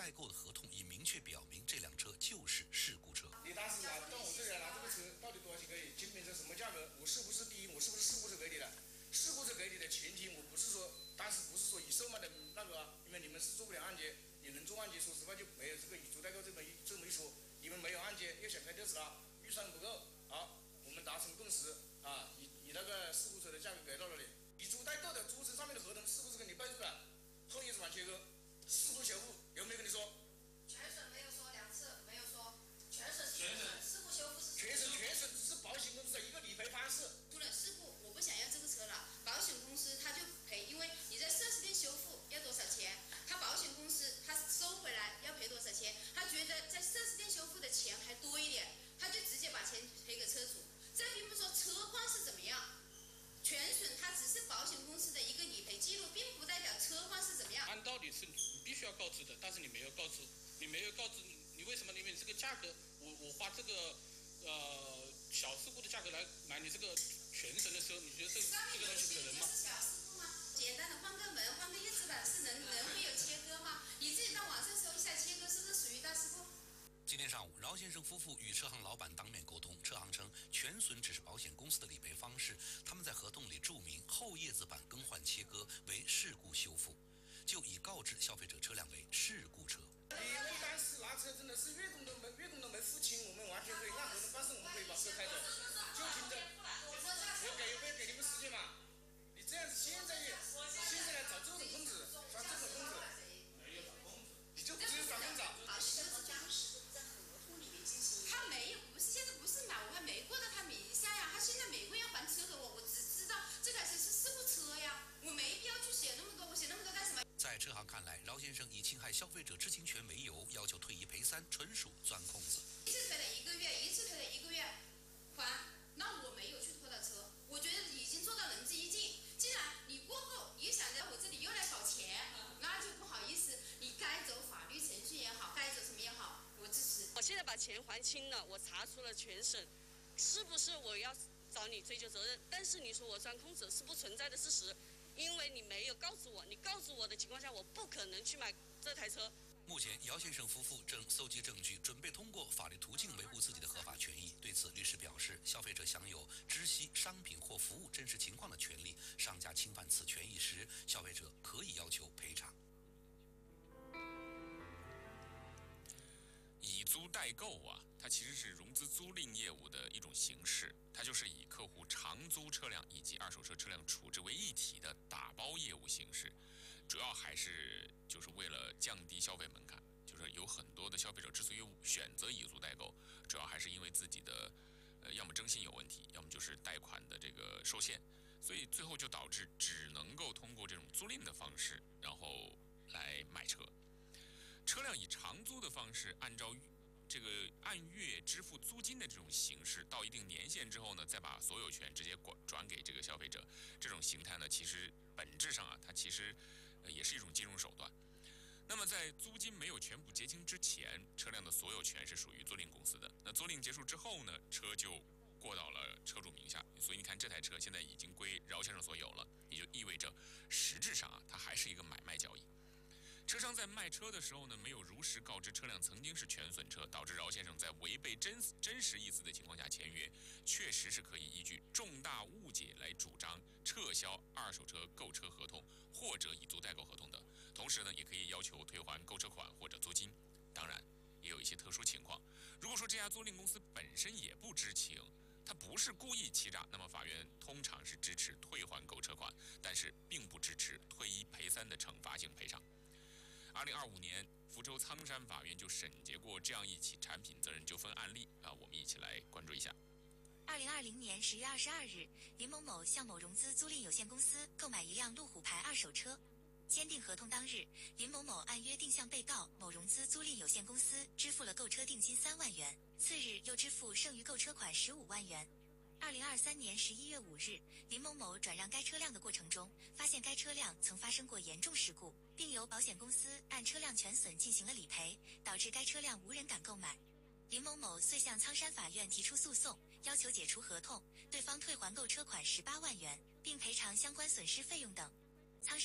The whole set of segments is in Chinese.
代购的合同已明确表明这辆车就是事故车。 你当时到我这里来拿这个车，到底多少钱可以？精品车什么价格？我是不是第一？我是不是事故车给你的？事故车给你的前提，我不是说当时不是说以售卖的那个啊，因为你们是做不了按揭，你能做按揭，说实话就没有这个以租代购这么一说。你们没有按揭，又想开特斯拉，预算不够，好，我们达成共识啊，以那个事故车的价格给到了你。以租代购的租车上面的合同是不是给你备注了？后叶子板切割，事故修复有没有跟你说？ 全省没有说，2次没有说。全省事故修复是全省只是保险公司的一个理赔方式。 出了事故，我不想要这个车了，保险公司他就赔，因为你在40天修复要多少钱，他保险公司他收回来要赔多少钱，他觉得在40天修复的钱还多一点，他就直接把钱赔给车主。这并不说车况是怎么样，全损它只是保险公司的一个理赔记录，并不代表车况是怎么样。 按道理是你必须要告知的，但是你没有告知，你为什么？因为你这个价格，我花这个小事故的价格来买你这个全省的车，你觉得这个东西可能吗？ 是小事故吗？简单的换个门、换个叶子板是人会有切割吗？你自己到网上搜一下切割是不是属于大事故？ 今天上午，饶先生夫妇与车行老板当面沟通，车行称全损只是保险公司的理赔方式，他们在合同里注明后叶子板更换切割为事故修复，就已告知消费者车辆为事故车。 你们当时拿车真的是月供都没付清，我们完全可以按合同方式，我们可以把车开走，就凭着我给你们时间嘛。你这样子现在来找这种空子，找这种空子，没有找空子，你就只有找空子。 他没有，现在不是买，我还没过到他名下呀。他现在每个月要还车给我只知道这台车是事故车呀，我没必要去写那么多，我写那么多干什么？ 在车行看来，饶先生以侵害消费者知情权为由，要求退一赔三，纯属钻空子。 一次退了1个月，一次退了1个月，还，那我没有去拖到车，我觉得已经做到仁至义尽。既然你过后也想在我这里又来搞钱，那就不好意思，你该走法律程序也好，该走什么也好，我支持。 我现在把钱还清了，我查出了全省，是不是我要找你追究责任？但是你说我钻空子是不存在的事实，因为你没有告诉我，你告诉我的情况下，我不可能去买这台车。 目前，姚先生夫妇正搜集证据，准备通过法律途径维护自己的合法权益。对此，律师表示，消费者享有知悉商品或服务真实情况的权利，商家侵犯此权益时，消费者可以要求赔偿。 以租代购啊，它其实是融资租赁业务的一种形式，它就是以客户长租车辆以及二手车车辆处置为一体的打包业务形式，主要还是就是为了降低消费门槛。就是有很多的消费者之所以选择以租代购，主要还是因为自己的要么征信有问题，要么就是贷款的这个受限，所以最后就导致只能够通过这种租赁的方式，然后来买车。车辆以长租的方式，按照这个按月支付租金的这种形式，到一定年限之后呢，再把所有权直接转给这个消费者。这种形态呢，其实本质上啊，它其实也是一种金融手段。那么在租金没有全部结清之前，车辆的所有权是属于租赁公司的。那租赁结束之后呢，车就过到了车主名下。所以你看，这台车现在已经归饶先生所有了，也就意味着实质上啊，它还是一个买卖交易。车商在卖车的时候呢，没有如实告知车辆曾经是全损车，导致饶先生在违背真实意思的情况下签约，确实是可以依据重大误解来主张撤销二手车购车合同或者以租代购合同的。同时呢，也可以要求退还购车款或者租金。当然，也有一些特殊情况，如果说这家租赁公司本身也不知情，他不是故意欺诈，那么法院通常是支持退还购车款，但是并不支持退一赔三的惩罚性赔偿。2025年，福州苍山法院就审结过这样一起产品责任纠纷案例啊，我们一起来关注一下。 2020年10月22日，林某某向某融资租赁有限公司购买一辆路虎牌二手车。签订合同当日，林某某按约定向被告某融资租赁有限公司支付了购车定金3万元，次日又支付剩余购车款15万元。2023年11月5日，林某某转让该车辆的过程中，发现该车辆曾发生过严重事故，并由保险公司按车辆全损进行了理赔，导致该车辆无人敢购买。林某某遂向苍山法院提出诉讼，要求解除合同，对方退还购车款18万元，并赔偿相关损失费用等。苍山法院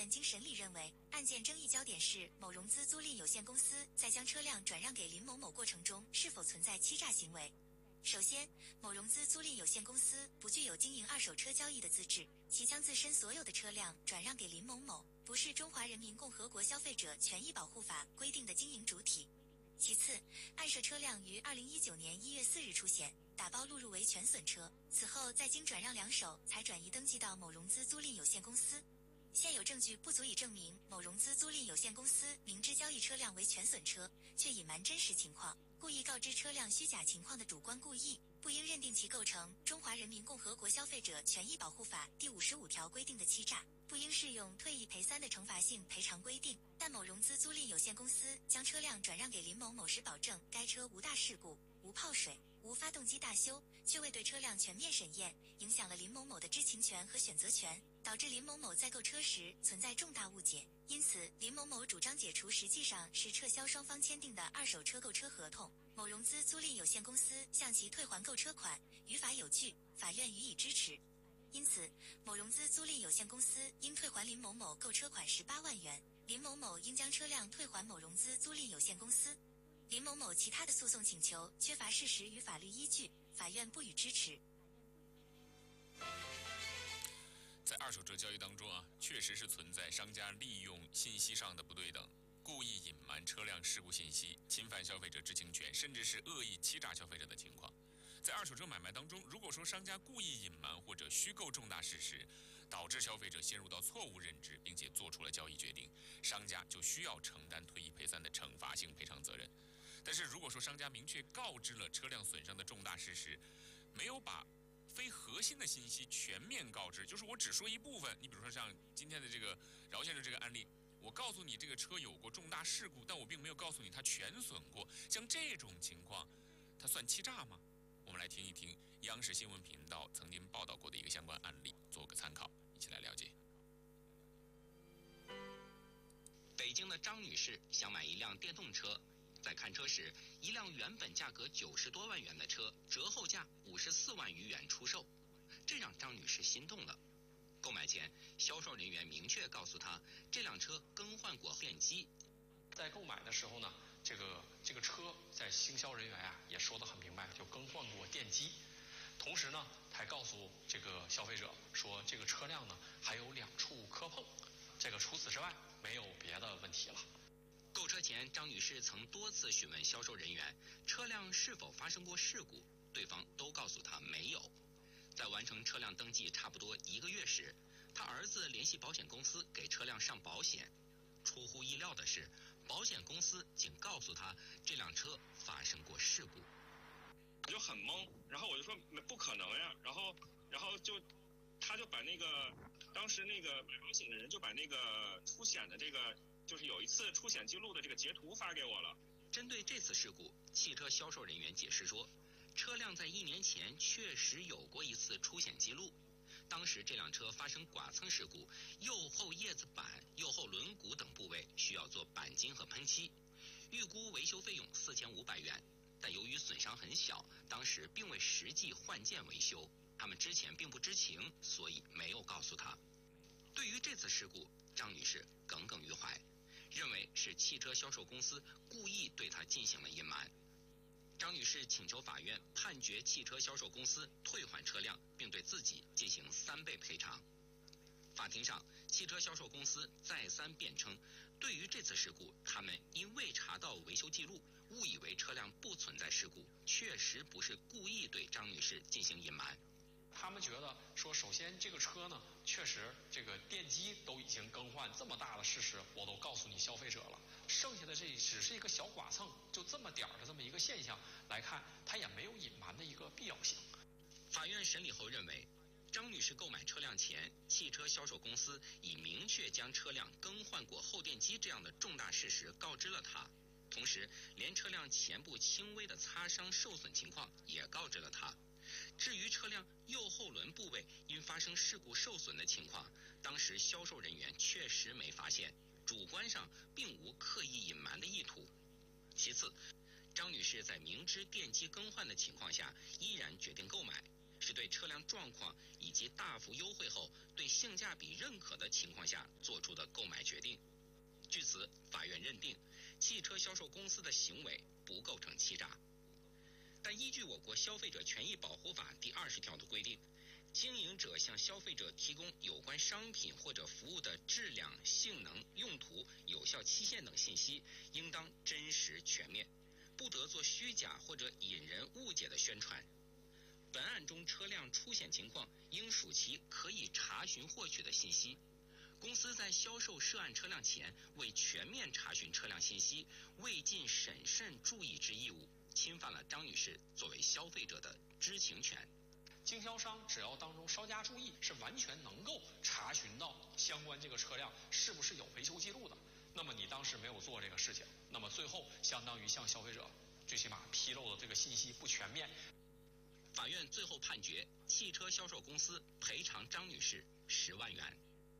院经审理认为，案件争议焦点是某融资租赁有限公司在将车辆转让给林某某过程中是否存在欺诈行为。首先，某融资租赁有限公司不具有经营二手车交易的资质，其将自身所有的车辆转让给林某某，不是《中华人民共和国消费者权益保护法》规定的经营主体。其次，案涉车辆于2019年1月4日出险，打包录入为全损车，此后再经转让两手才转移登记到某融资租赁有限公司。现有证据不足以证明某融资租赁有限公司明知交易车辆为全损车，却隐瞒真实情况，故意告知车辆虚假情况的主观故意，不应认定其构成《中华人民共和国消费者权益保护法》第55条规定的欺诈，不应适用退役赔3的惩罚性赔偿规定。但某融资租赁有限公司将车辆转让给林某某时，保证该车无大事故、无泡水、无发动机大修，却未对车辆全面审验，影响了林某某的知情权和选择权，导致林某某在购车时存在重大误解。因此，林某某主张解除实际上是撤销双方签订的二手车购车合同，某融资租赁有限公司向其退还购车款，于法有据，法院予以支持。因此，某融资租赁有限公司应退还林某某购车款18万元，林某某应将车辆退还某融资租赁有限公司。林某某其他的诉讼请求缺乏事实与法律依据，法院不予支持。 在二手车交易当中确实是存在商家利用信息上的不对等，故意隐瞒车辆事故信息，侵犯消费者知情权，甚至是恶意欺诈消费者的情况。在二手车买卖当中，如果说商家故意隐瞒或者虚构重大事实，导致消费者陷入到错误认知，并且做出了交易决定，商家就需要承担退役赔3的惩罚性赔偿责任。但是如果说商家明确告知了车辆损伤的重大事实，没有把非核心的信息全面告知，就是我只说一部分，你比如说像今天的这个饶先生这个案例，我告诉你这个车有过重大事故，但我并没有告诉你它全损过，像这种情况它算欺诈吗？我们来听一听央视新闻频道曾经报道过的一个相关案例，做个参考，一起来了解。 北京的张女士想买一辆电动车，在看车时，一辆原本价格90多万元的车，折后价54万余元出售，这让张女士心动了。购买前，销售人员明确告诉她，这辆车更换过电机。 在购买的时候呢，这个车在经销人员也说得很明白，就更换过电机。同时呢，还告诉这个消费者说，这个车辆呢还有2处磕碰，这个除此之外没有别的问题了。 购车前，张女士曾多次询问销售人员车辆是否发生过事故，对方都告诉她没有。在完成车辆登记差不多1个月时，她儿子联系保险公司给车辆上保险。出乎意料的是，保险公司竟告诉她这辆车发生过事故。 我就很懵，然后我就说不可能呀，然后他就把那个当时那个买保险的人就把那个出险的这个就是有一次出险记录的这个截图发给我了。 针对这次事故，汽车销售人员解释说，车辆在1年前确实有过一次出险记录，当时这辆车发生剐蹭事故，右后叶子板、右后轮毂等部位需要做钣金和喷漆，预估维修费用4500元。但由于损伤很小，当时并未实际换件维修，他们之前并不知情，所以没有告诉他。对于这次事故，张女士耿耿于怀，认为是汽车销售公司故意对她进行了隐瞒。张女士请求法院判决汽车销售公司退还车辆，并对自己进行3倍赔偿。法庭上，汽车销售公司再三辩称，对于这次事故，他们因未查到维修记录，误以为车辆不存在事故，确实不是故意对张女士进行隐瞒。 他们觉得说，首先这个车呢，确实这个电机都已经更换，这么大的事实我都告诉你消费者了，剩下的这只是一个小剐蹭，就这么点儿的这么一个现象来看，它也没有隐瞒的一个必要性。 法院审理后认为，张女士购买车辆前，汽车销售公司已明确将车辆更换过后电机这样的重大事实告知了她，同时连车辆前部轻微的擦伤受损情况也告知了她。至于车辆右后轮部位因发生事故受损的情况，当时销售人员确实没发现，主观上并无刻意隐瞒的意图。其次，张女士在明知电机更换的情况下，依然决定购买， 是对车辆状况以及大幅优惠后对性价比认可的情况下做出的购买决定。据此，法院认定汽车销售公司的行为不构成欺诈。但依据我国消费者权益保护法第20条的规定，经营者向消费者提供有关商品或者服务的质量、性能、用途、有效期限等信息，应当真实全面，不得做虚假或者引人误解的宣传。本案中车辆出险情况应属其可以查询获取的信息。公司在销售涉案车辆前未全面查询车辆信息，未尽审慎注意之义务，侵犯了张女士作为消费者的知情权。 经销商只要当中稍加注意，是完全能够查询到相关这个车辆是不是有维修记录的。那么你当时没有做这个事情，那么最后相当于向消费者最起码披露的这个信息不全面。 法院最后判决汽车销售公司赔偿张女士10万元。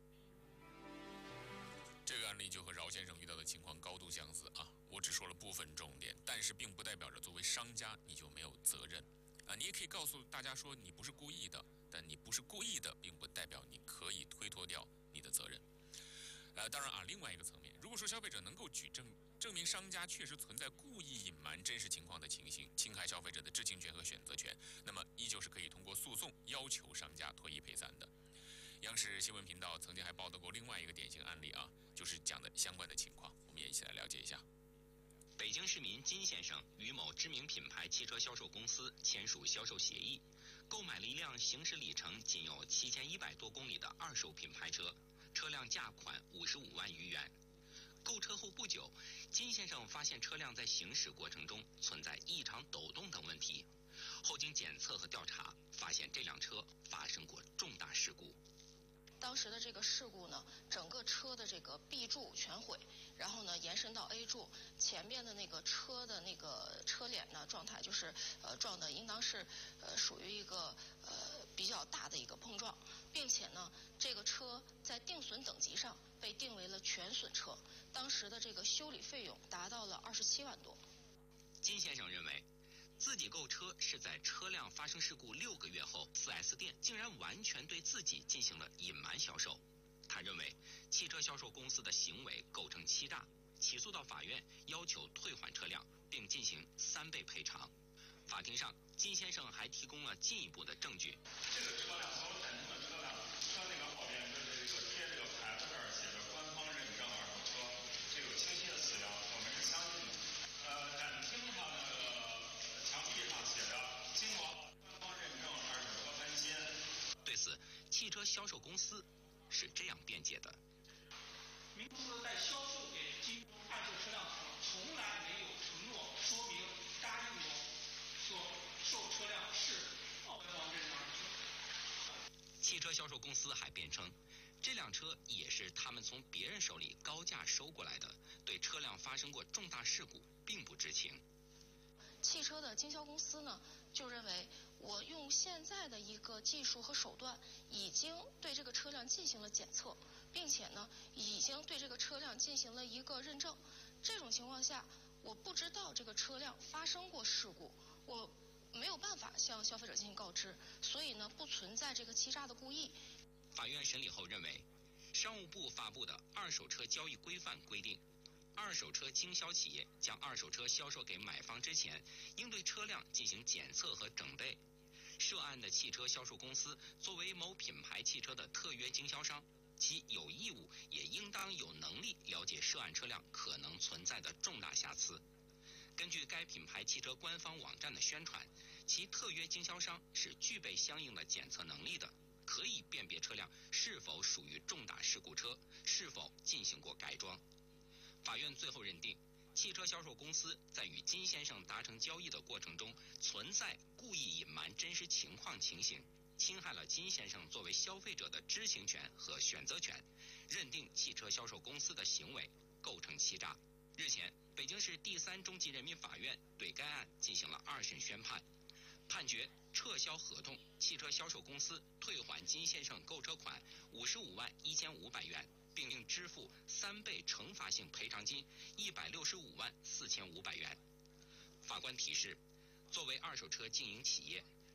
这个案例就和饶先生遇到的情况高度相似啊！我只说了部分重点，但是并不代表着作为商家你就没有责任啊！你也可以告诉大家说你不是故意的，但你不是故意的，并不代表你可以推脱掉你的责任。当然啊，另外一个层面，如果说消费者能够举证证明商家确实存在故意隐瞒真实情况的情形，侵害消费者的知情权和选择权，那么依旧是可以通过诉讼要求商家退一赔三的。央视新闻频道曾经还报道过另外一个典型案例啊，就是讲的相关的情况，我们也一起来了解一下。 北京市民金先生与某知名品牌汽车销售公司签署销售协议，购买了一辆行驶里程仅有7100多公里的二手品牌车，车辆价款55万余元。购车后不久，金先生发现车辆在行驶过程中存在异常抖动等问题，后经检测和调查，发现这辆车发生过重大事故。 当时的这个事故呢，整个车的这个 B 柱全毁，然后呢延伸到 A 柱，前面的那个车的那个车脸呢状态就是撞的应当是属于一个比较大的一个碰撞，并且呢这个车在定损等级上被定为了全损车，当时的这个修理费用达到了27万多。 金先生认为，自己购车是在车辆发生事故6个月后，4S 店竟然完全对自己进行了隐瞒销售。他认为汽车销售公司的行为构成欺诈，起诉到法院要求退还车辆，并进行3倍赔偿。法庭上，金先生还提供了进一步的证据。 这个车辆所有展出的车辆，它那个后面就是这个贴这个牌子这儿写着官方认证二手车，这有清晰的资料，我们是相信的。展厅上那个墙壁上写着京华官方认证二手车分间。 对此，汽车销售公司是这样辩解的： 民公司在销售给京东二手车辆时，从来没有承诺说明答应我所售车辆是官方认证二手车。 汽车销售公司还辩称，这辆车也是他们从别人手里高价收过来的，对车辆发生过重大事故并不知情。 汽车的经销公司呢，就认为我用现在的一个技术和手段，已经对这个车辆进行了检测，并且呢，已经对这个车辆进行了一个认证。这种情况下，我不知道这个车辆发生过事故，我没有办法向消费者进行告知，所以呢，不存在这个欺诈的故意。 法院审理后认为，商务部发布的《二手车交易规范》规定，二手车经销企业将二手车销售给买方之前，应对车辆进行检测和整备。涉案的汽车销售公司作为某品牌汽车的特约经销商，其有义务也应当有能力了解涉案车辆可能存在的重大瑕疵。根据该品牌汽车官方网站的宣传，其特约经销商是具备相应的检测能力的，可以辨别车辆是否属于重大事故车，是否进行过改装。法院最后认定，汽车销售公司在与金先生达成交易的过程中存在故意隐瞒真实情况情形，侵害了金先生作为消费者的知情权和选择权，认定汽车销售公司的行为构成欺诈。日前，北京市第3中级人民法院对该案进行了2审宣判，判决撤销合同，汽车销售公司退还金先生购车款55万1500元，并应支付3倍惩罚性赔偿金165万4500元。法官提示，作为二手车经营企业，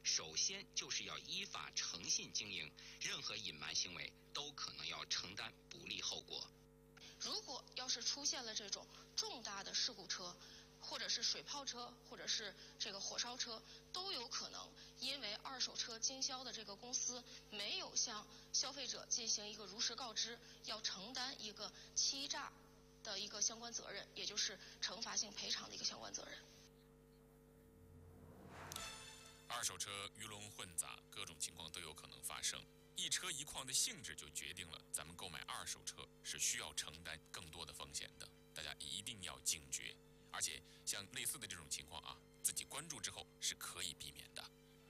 首先就是要依法诚信经营，任何隐瞒行为都可能要承担不利后果。 如果要是出现了这种重大的事故车，或者是水泡车，或者是这个火烧车，都有可能因为二手车经销的这个公司没有向消费者进行一个如实告知，要承担一个欺诈的一个相关责任，也就是惩罚性赔偿的一个相关责任。 二手车鱼龙混杂，各种情况都有可能发生。一车一况的性质就决定了咱们购买二手车是需要承担更多的风险的，大家一定要警觉。而且像类似的这种情况啊，自己关注之后是可以避免的。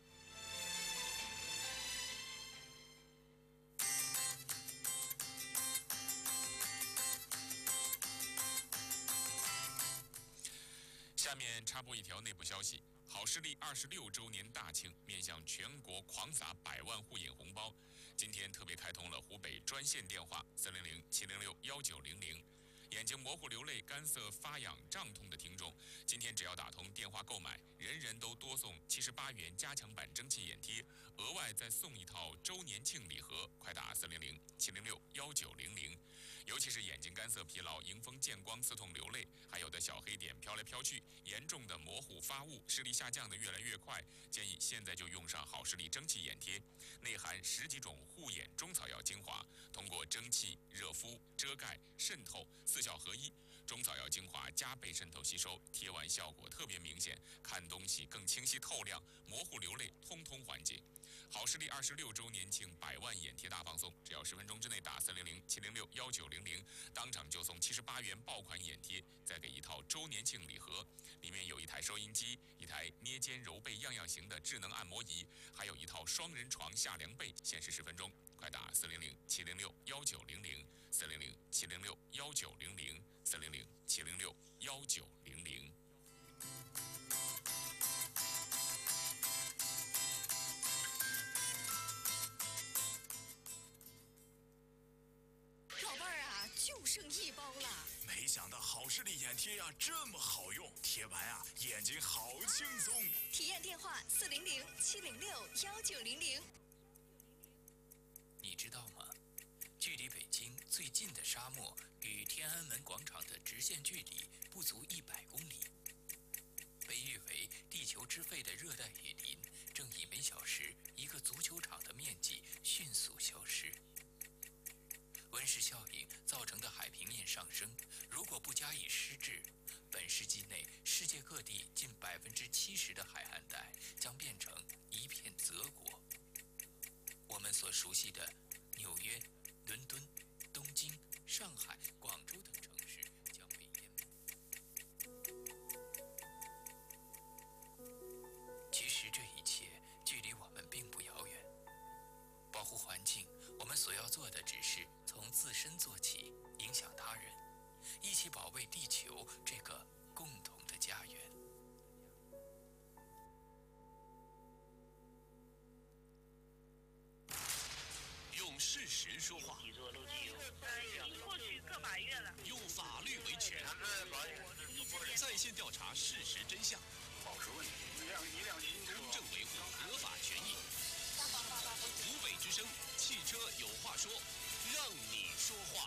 下面插播一条内部消息：好视力26周年大庆面向全国狂撒100万护眼红包，今天特别开通了湖北专线电话300-706-1900。眼睛模糊流泪、干涩发痒胀痛的听众，今天只要打通电话购买，人人都多送78元加强版蒸汽眼贴，额外再送一套周年庆礼盒。快打300-706-1900。尤其是眼睛干涩疲劳、迎风见光刺痛流泪，还有的小黑点飘来飘去，严重的模糊发雾，视力下降的越来越快，建议现在就用上好视力蒸汽眼贴，内含10几种护眼中草药精华，通过蒸汽、热敷、遮盖、渗透4效合一，中草药精华加倍渗透吸收，贴完效果特别明显，看东西更清晰透亮，模糊流泪通通缓解。好视力26周年庆100万眼贴大放送，只要10分钟之内打300-706-1900，当场就送78元爆款眼贴，再给一套周年庆礼盒，里面有一台收音机、一台捏肩揉背样样行的智能按摩仪，还有一套双人床下凉被，限时10分钟，快打300-706-1900。300-706-1900 300-706-1900。 老伴儿啊，就剩1包了。 没想到好视力眼贴呀这么好用，贴完啊眼睛好轻松。 体验电话400-706-1900。 你知道吗？距离北京最近的沙漠与天安门广场的直线距离不足100公里。被誉为地球之肺的热带雨林，正以每小时1个足球场的面积迅速消失。温室效应造成的海平面上升，如果不加以施治，本世纪内世界各地近70%的海岸带将变成一片泽国。我们所熟悉的纽约、伦敦、东京、上海、广州等城市将被淹没。其实这一切距离我们并不遥远。保护环境，我们所要做的只是从自身做起，影响他人，一起保卫地球这个共同的家园。 用事实说话， 已经过去个把月了。 用法律为权，在线调查事实真相，公正维护合法权益。湖北之声，汽车有话说，让你说话。